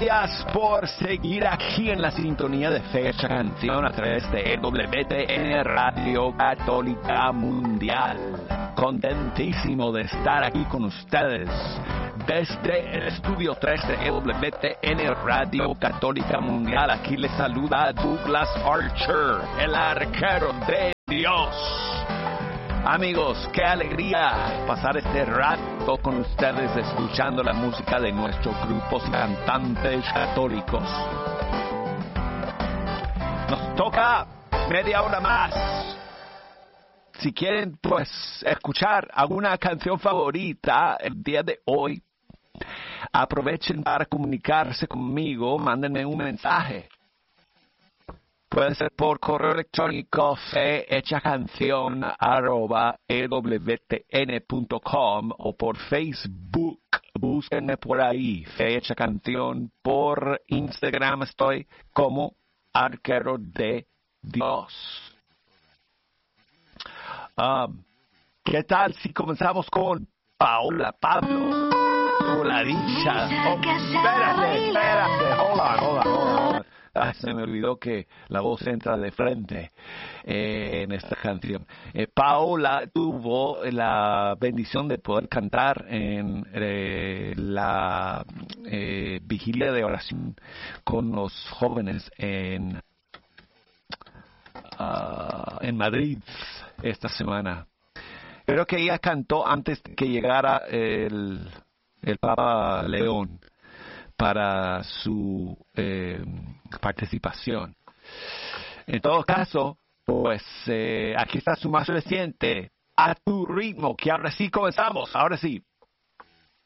Gracias por seguir aquí en la sintonía de Fecha Canción a través de WTN Radio Católica Mundial. Contentísimo de estar aquí con ustedes desde el estudio 3 de WTN Radio Católica Mundial. Aquí les saluda Douglas Archer, el arquero de Dios. Amigos, qué alegría pasar este rato con ustedes escuchando la música de nuestros grupos y cantantes católicos. Nos toca media hora más. Si quieren, pues, escuchar alguna canción favorita el día de hoy, aprovechen para comunicarse conmigo, mándenme un mensaje. Puede ser por correo electrónico fehechacancion@ewtn.com o por Facebook. Búsquenme por ahí, Fe Hecha Canción. Por Instagram estoy como Arquero de Dios. ¿Qué tal si comenzamos con Pablo? La dicha. Espérate. Hold on. Se me olvidó que la voz entra de frente en esta canción. Paola tuvo la bendición de poder cantar en la vigilia de oración con los jóvenes en Madrid esta semana. Creo que ella cantó antes de que llegara el Papa León para su participación. En todo caso, pues aquí está su más reciente, A Tu Ritmo, que ahora sí comenzamos. Ahora sí.